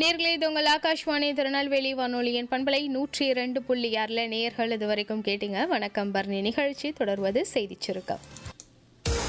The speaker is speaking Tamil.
நேர்களே, இது உங்கள் ஆகாஷ்வாணி திருநெல்வேலி வானொலியின் பண்பலை 102.6 நேயர்கள் இதுவரைக்கும் கேட்டீங்க. வணக்கம் பர்ணி நிகழ்ச்சி தொடர்வது செய்திச் சுருக்கம்.